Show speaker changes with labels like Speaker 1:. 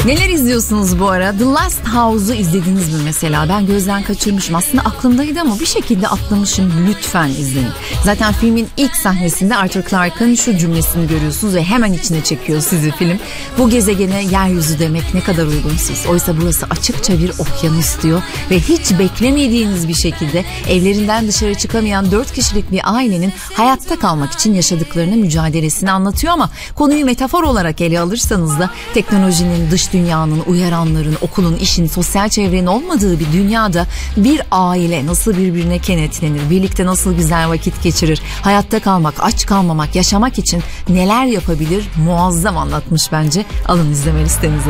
Speaker 1: Neler izliyorsunuz bu ara? The Last House'u izlediniz mi mesela? Ben gözden kaçırmışım. Aslında aklımdaydı ama bir şekilde atlamışım. Lütfen izleyin. Zaten filmin ilk sahnesinde Arthur Clarke'ın şu cümlesini görüyorsunuz ve hemen içine çekiyor sizi film. Bu gezegene yeryüzü demek ne kadar uygunsuz. Oysa burası açıkça bir okyanus diyor ve hiç beklemediğiniz bir şekilde evlerinden dışarı çıkamayan 4 kişilik bir ailenin hayatta kalmak için yaşadıklarını, mücadelesini anlatıyor ama konuyu metafor olarak ele alırsanız da teknolojinin, dış dünyanın, uyaranların, okulun, işin, sosyal çevrenin olmadığı bir dünyada bir aile nasıl birbirine kenetlenir, birlikte nasıl güzel vakit geçirir, hayatta kalmak, aç kalmamak, yaşamak için neler yapabilir muazzam anlatmış bence. Alın izleme listenize.